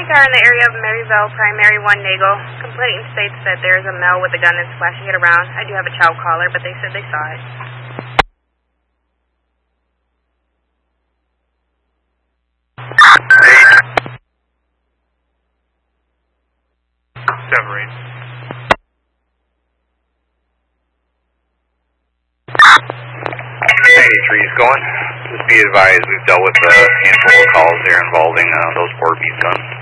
county car in the area of Maryville, Primary 1 Nagel. Complainant states that there is a male with a gun and is flashing it around. I do have a child caller, but they said they saw it. Separate. Trees going. Just be advised, we've dealt with a handful of calls there involving those 4 beat guns.